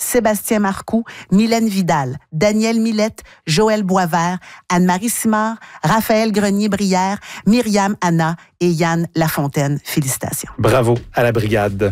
Sébastien Marcoux, Mylène Vidal, Daniel Millette, Joël Boisvert, Anne-Marie Simard, Raphaël Grenier-Brière, Myriam Anna et Yann Lafontaine. Félicitations. Bravo à la brigade.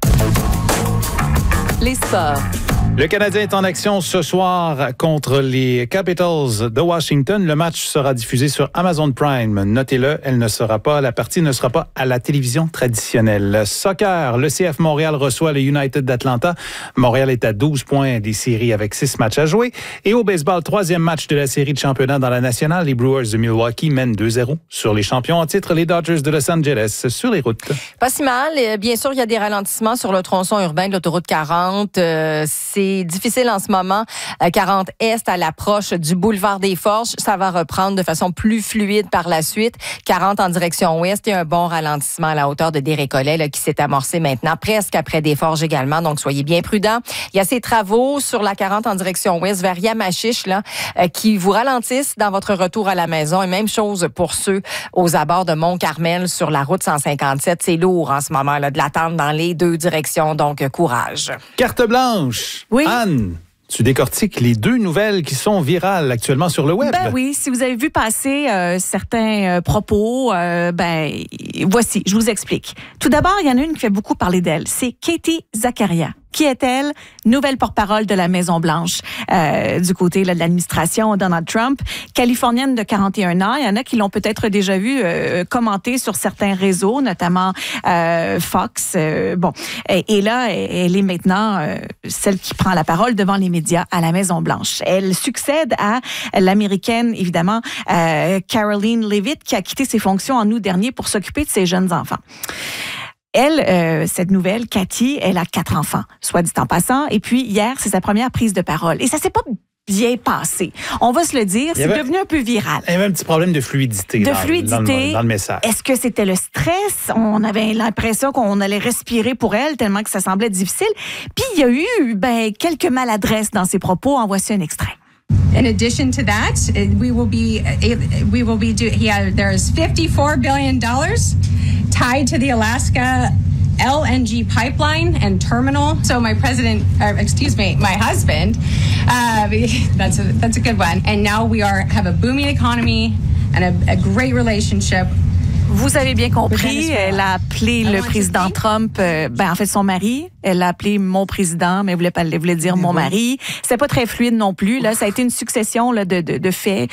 Les sports. Le Canadien est en action ce soir contre les Capitals de Washington. Le match sera diffusé sur Amazon Prime. Notez-le, la partie ne sera pas à la télévision traditionnelle. Soccer, le CF Montréal reçoit le United d'Atlanta. Montréal est à 12 points des séries avec 6 matchs à jouer. Et au baseball, 3e match de la série de championnat dans la nationale. Les Brewers de Milwaukee mènent 2-0 sur les champions en titre, les Dodgers de Los Angeles, sur les routes. Pas si mal. Bien sûr, il y a des ralentissements sur le tronçon urbain de l'autoroute 40. C'est difficile en ce moment. 40 Est à l'approche du boulevard des Forges. Ça va reprendre de façon plus fluide par la suite. 40 en direction ouest. Il y a un bon ralentissement à la hauteur de Desrécollets qui s'est amorcé maintenant, presque après des Forges également. Donc, soyez bien prudents. Il y a ces travaux sur la 40 en direction ouest vers Yamachiche qui vous ralentissent dans votre retour à la maison. Et même chose pour ceux aux abords de Mont-Carmel sur la route 157. C'est lourd en ce moment de l'attendre dans les deux directions. Donc, courage. Carte blanche. Oui. Anne, tu décortiques les 2 nouvelles qui sont virales actuellement sur le web. Ben oui, si vous avez vu passer certains propos, voici, je vous explique. Tout d'abord, il y en a une qui fait beaucoup parler d'elle. C'est Katie Zakaria. Qui est-elle? Nouvelle porte-parole de la Maison-Blanche du côté de l'administration Donald Trump. Californienne de 41 ans. Il y en a qui l'ont peut-être déjà vu commenter sur certains réseaux, notamment Fox. Et là, elle est maintenant celle qui prend la parole devant les médias à la Maison-Blanche. Elle succède à l'Américaine, évidemment, Karoline Leavitt, qui a quitté ses fonctions en août dernier pour s'occuper de ses jeunes enfants. Elle, cette nouvelle, Cathy, elle a 4 enfants, soit dit en passant. Et puis, hier, c'est sa première prise de parole. Et ça s'est pas bien passé. On va se le dire, c'est devenu un peu viral. Il y avait un petit problème de fluidité, dans le message. Est-ce que c'était le stress? On avait l'impression qu'on allait respirer pour elle, tellement que ça semblait difficile. Puis, il y a eu quelques maladresses dans ses propos. En voici un extrait. In addition to that, there's $54 billion tied to the Alaska LNG pipeline and terminal. So my husband, that's a good one. And now we have a booming economy and a great relationship. Vous avez bien compris, elle a appelé le président Trump, en fait son mari, elle l'a appelé mon président, mais elle voulait dire mon mari. C'était pas très fluide non plus. Là, ça a été une succession de faits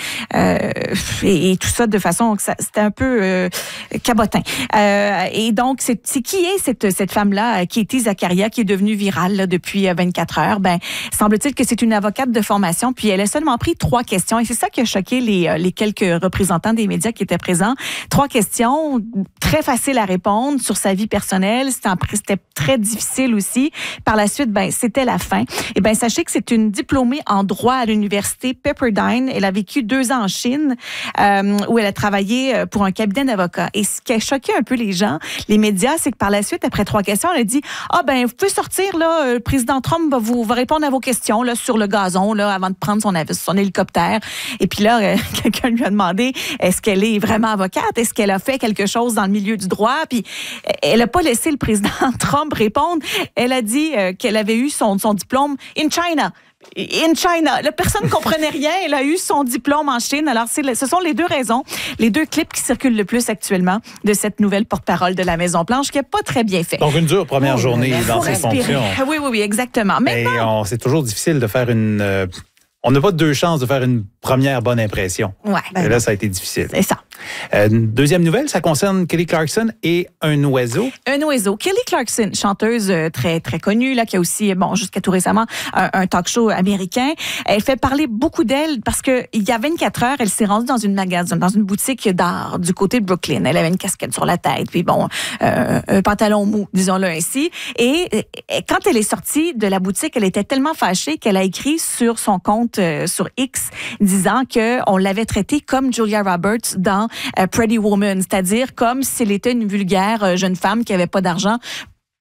et tout ça de façon que c'était un peu cabotin. Et donc, c'est qui est cette femme-là, Katie Zakaria, qui est devenue virale depuis 24 heures? Semble-t-il que c'est une avocate de formation, puis elle a seulement pris 3 questions. Et c'est ça qui a choqué les quelques représentants des médias qui étaient présents. 3 questions très faciles à répondre sur sa vie personnelle. C'était très difficile aussi. Par la suite, c'était la fin. Et sachez que c'est une diplômée en droit à l'université Pepperdine. Elle a vécu 2 ans en Chine, où elle a travaillé pour un cabinet d'avocats. Et ce qui a choqué un peu les gens, les médias, c'est que par la suite, après 3 questions, elle a dit vous pouvez sortir là. Le président Trump va répondre à vos questions là sur le gazon là avant de prendre son hélicoptère. Et puis là, quelqu'un lui a demandé est-ce qu'elle est vraiment avocate? Est-ce qu'elle a fait quelque chose dans le milieu du droit? Puis elle a pas laissé le président Trump répondre. Elle a dit qu'elle avait eu son diplôme in China. In China. La personne ne comprenait rien. Elle a eu son diplôme en Chine. Alors, ce sont les 2 raisons, les 2 clips qui circulent le plus actuellement de cette nouvelle porte-parole de la Maison-Blanche qui n'est pas très bien fait. Donc, une dure première journée dans ses fonctions. Oui, exactement. Maintenant, c'est toujours difficile de faire on n'a pas 2 chances de faire une première bonne impression. Ouais. Et là, ça a été difficile. C'est ça. Deuxième nouvelle, ça concerne Kelly Clarkson et un oiseau. Un oiseau. Kelly Clarkson, chanteuse très, très connue, là, qui a aussi, jusqu'à tout récemment, un talk show américain. Elle fait parler beaucoup d'elle parce que il y a 24 heures, elle s'est rendue dans une boutique d'art du côté de Brooklyn. Elle avait une casquette sur la tête, puis un pantalon mou, disons-le ainsi. Et quand elle est sortie de la boutique, elle était tellement fâchée qu'elle a écrit sur son compte sur X, disant qu'on l'avait traitée comme Julia Roberts dans Pretty Woman, c'est-à-dire comme si elle était une vulgaire jeune femme qui avait pas d'argent.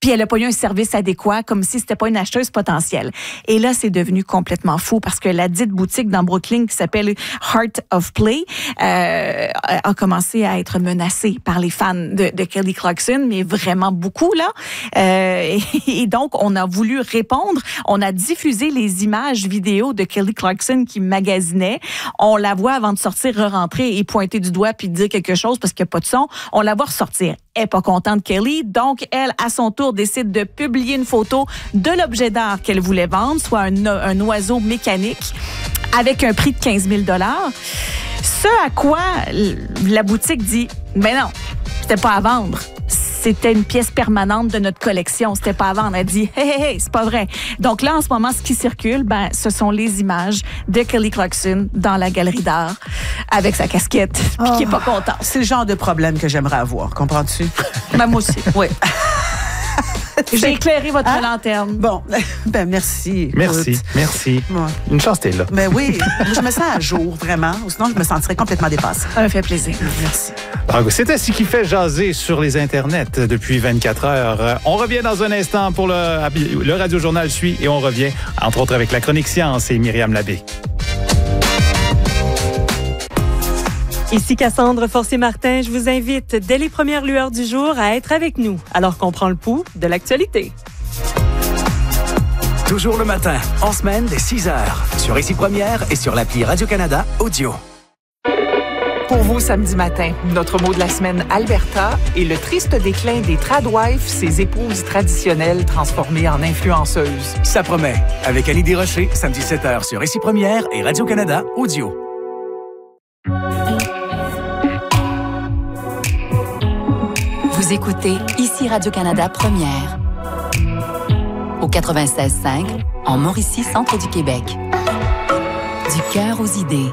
puis elle n'a pas eu un service adéquat, comme si c'était pas une acheteuse potentielle. Et là, c'est devenu complètement fou parce que la dite boutique dans Brooklyn qui s'appelle Heart of Play a commencé à être menacée par les fans de Kelly Clarkson, mais vraiment beaucoup, là. Et donc, on a voulu répondre. On a diffusé les images vidéo de Kelly Clarkson qui magasinait. On la voit avant de sortir, re-rentrer et pointer du doigt puis dire quelque chose parce qu'il n'y a pas de son. On la voit ressortir. Elle n'est pas contente, Kelly. Donc, elle, à son tour, décide de publier une photo de l'objet d'art qu'elle voulait vendre, soit un oiseau mécanique avec un prix de 15 000 $. Ce à quoi la boutique dit, mais non, c'était pas à vendre. C'était une pièce permanente de notre collection. C'était pas à vendre. Elle dit, hey, c'est pas vrai. Donc là, en ce moment, ce qui circule, ce sont les images de Kelly Clarkson dans la galerie d'art avec sa casquette, puis qui est pas contente. C'est le genre de problème que j'aimerais avoir, comprends-tu? Moi aussi. Oui. J'ai éclairé votre lanterne. Bon, merci. Merci. Ouais. Une chance, t'es là. Ben oui, je me sens à jour, vraiment. Ou sinon, je me sentirais complètement dépassée. Ça me fait plaisir. Merci. Donc, c'était ce qui fait jaser sur les internets depuis 24 heures. On revient dans un instant pour le Radio-Journal suit et on revient, entre autres, avec la chronique science et Myriam Labbé. Ici Cassandre Forcier-Martin, je vous invite dès les premières lueurs du jour à être avec nous, alors qu'on prend le pouls de l'actualité. Toujours le matin, en semaine dès 6h, sur Ici Première et sur l'appli Radio-Canada Audio. Pour vous, samedi matin, notre mot de la semaine, Alberta, et le triste déclin des tradwives, ces épouses traditionnelles transformées en influenceuses. Ça promet, avec Annie Desrochers, samedi 7h sur Ici Première et Radio-Canada Audio. Vous écoutez Ici Radio-Canada Première. Au 96.5, en Mauricie, centre du Québec. Du cœur aux idées.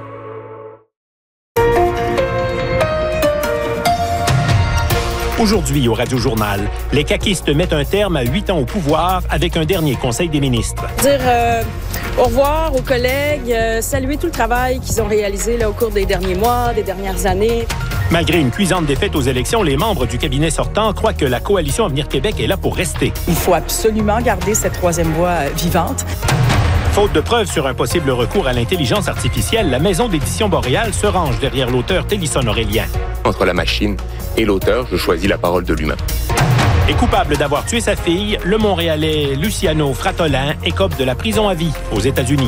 Aujourd'hui, au Radio-Journal, les caquistes mettent un terme à 8 ans au pouvoir avec un dernier conseil des ministres. Dire au revoir aux collègues, saluer tout le travail qu'ils ont réalisé là, au cours des derniers mois, des dernières années. Malgré une cuisante défaite aux élections, les membres du cabinet sortant croient que la coalition Avenir Québec est là pour rester. Il faut absolument garder cette troisième voie vivante. Faute de preuves sur un possible recours à l'intelligence artificielle, la maison d'édition Boréal se range derrière l'auteur Télisson Aurélien. Entre la machine et l'auteur, je choisis la parole de l'humain. Et coupable d'avoir tué sa fille, le Montréalais Luciano Fratolin écope de la prison à vie aux États-Unis.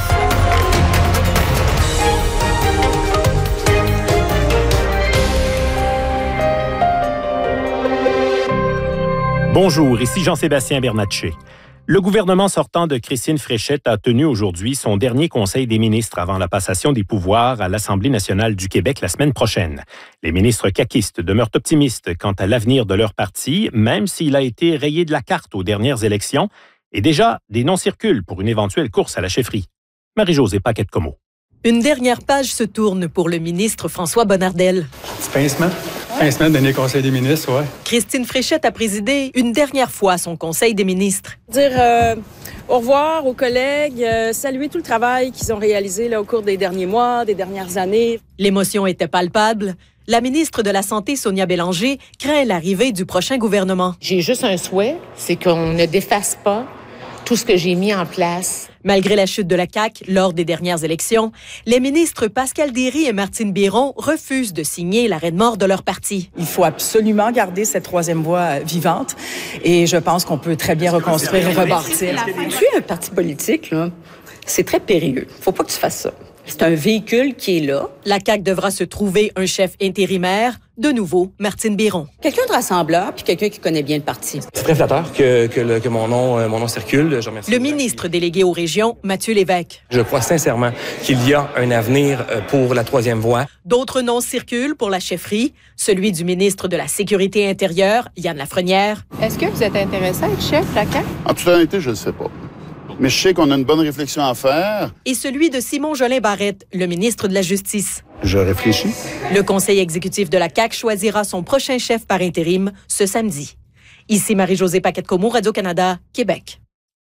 Bonjour, ici Jean-Sébastien Bernatchez. Le gouvernement sortant de Christine Fréchette a tenu aujourd'hui son dernier conseil des ministres avant la passation des pouvoirs à l'Assemblée nationale du Québec la semaine prochaine. Les ministres caquistes demeurent optimistes quant à l'avenir de leur parti, même s'il a été rayé de la carte aux dernières élections, et déjà, des noms circulent pour une éventuelle course à la chefferie. Marie-Josée Paquette-Comeau. Une dernière page se tourne pour le ministre François Bonnardel. C'est pincement. Pincement de donner conseil des ministres, ouais. Christine Fréchette a présidé une dernière fois son conseil des ministres. Dire au revoir aux collègues, saluer tout le travail qu'ils ont réalisé là, au cours des derniers mois, des dernières années. L'émotion était palpable. La ministre de la Santé, Sonia Bélanger, craint l'arrivée du prochain gouvernement. J'ai juste un souhait, c'est qu'on ne défasse pas tout ce que j'ai mis en place. Malgré la chute de la CAQ lors des dernières élections, les ministres Pascal Derry et Martine Biron refusent de signer l'arrêt de mort de leur parti. Il faut absolument garder cette troisième voie vivante et je pense qu'on peut très bien reconstruire et rebâtir. Tu es un parti politique, là, c'est très périlleux. Faut pas que tu fasses ça. C'est un véhicule qui est là. La CAQ devra se trouver un chef intérimaire. De nouveau, Martine Biron. Quelqu'un de rassembleur puis quelqu'un qui connaît bien le parti. C'est très flatteur que mon nom circule. Je remercie le ministre délégué aux régions, Mathieu Lévesque. Je crois sincèrement qu'il y a un avenir pour la troisième voie. D'autres noms circulent pour la chefferie. Celui du ministre de la Sécurité intérieure, Yann Lafrenière. Est-ce que vous êtes intéressé à être chef de la CAQ? En toute honnêteté, je ne sais pas. Mais je sais qu'on a une bonne réflexion à faire. Et celui de Simon Jolin Barrette, le ministre de la Justice. Je réfléchis. Le conseil exécutif de la CAQ choisira son prochain chef par intérim ce samedi. Ici Marie-Josée Paquette-Comeau, Radio-Canada, Québec.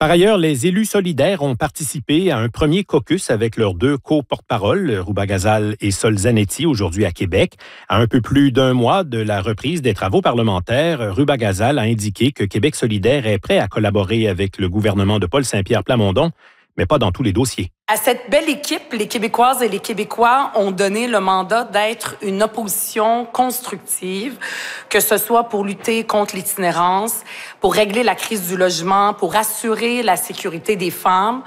Par ailleurs, les élus solidaires ont participé à un premier caucus avec leurs 2 co-porte-paroles, Rouba Gazal et Sol Zanetti, aujourd'hui à Québec. À un peu plus d'1 mois de la reprise des travaux parlementaires, Rouba Gazal a indiqué que Québec solidaire est prêt à collaborer avec le gouvernement de Paul Saint-Pierre Plamondon, mais pas dans tous les dossiers. À cette belle équipe, les Québécoises et les Québécois ont donné le mandat d'être une opposition constructive, que ce soit pour lutter contre l'itinérance, pour régler la crise du logement, pour assurer la sécurité des femmes,